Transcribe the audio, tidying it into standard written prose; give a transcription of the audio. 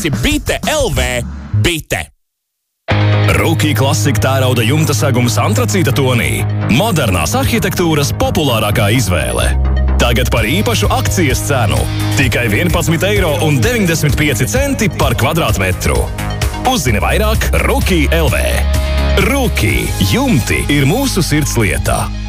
Bite LV Bite. Rukī klasika tērauda jumta segums antracīta tonī. Modernās arhitektūras populārākā izvēle. Tagad par īpašu akcijas cenu. Tikai 11,95 eiro par kvadrātmetru. Uzzini vairāk Rukī LV. Rukī jumti ir mūsu sirdslieta.